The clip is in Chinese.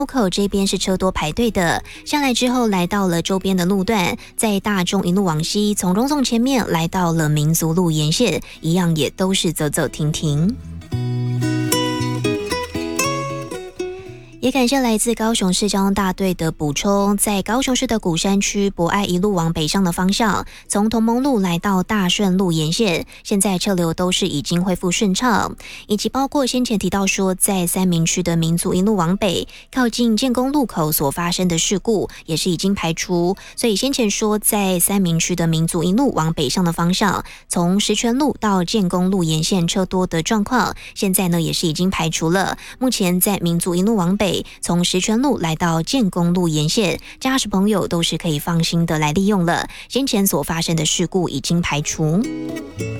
路口这边是车多排队的，下来之后来到了周边的路段，在大众一路往西，从荣总前面来到了民族路沿线，一样也都是走走停停。也感谢来自高雄市交通大队的补充，在高雄市的鼓山区博爱一路往北上的方向，从同盟路来到大顺路沿线，现在车流都是已经恢复顺畅，以及包括先前提到说，在三民区的民族一路往北，靠近建工路口所发生的事故，也是已经排除。所以先前说，在三民区的民族一路往北上的方向，从石泉路到建工路沿线车多的状况，现在呢也是已经排除了。目前在民族一路往北，从石泉路来到建工路沿线，驾驶朋友都是可以放心的来利用了。先前所发生的事故已经排除。